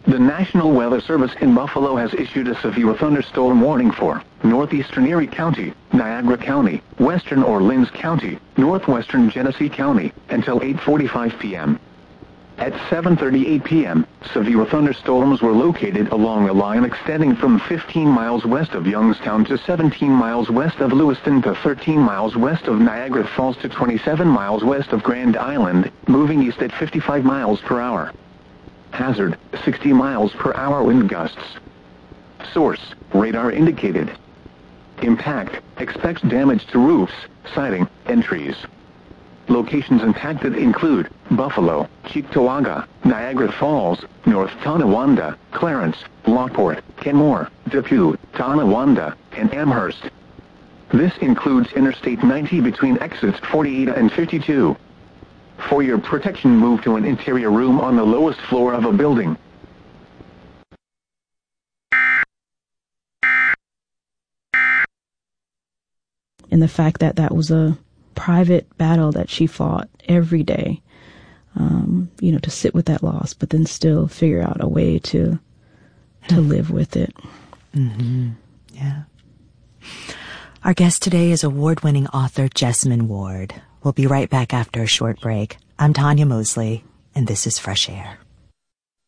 The National Weather Service in Buffalo has issued a severe thunderstorm warning for northeastern Erie County, Niagara County, western Orleans County, northwestern Genesee County, until 8:45 p.m. At 7:38 p.m., severe thunderstorms were located along a line extending from 15 miles west of Youngstown to 17 miles west of Lewiston to 13 miles west of Niagara Falls to 27 miles west of Grand Island, moving east at 55 miles per hour. Hazard, 60 miles per hour wind gusts. Source, radar indicated. Impact, expects damage to roofs, siding, and trees. Locations impacted include Buffalo, Cheektowaga, Niagara Falls, North Tonawanda, Clarence, Lockport, Kenmore, Depew, Tonawanda, and Amherst. This includes Interstate 90 between exits 48 and 52. For your protection, move to an interior room on the lowest floor of a building. And the fact that that was a private battle that she fought every day, to sit with that loss, but then still figure out a way to live with it. Mm-hmm. Yeah. Our guest today is award-winning author Jesmyn Ward. We'll be right back after a short break. I'm Tanya Mosley, and this is Fresh Air.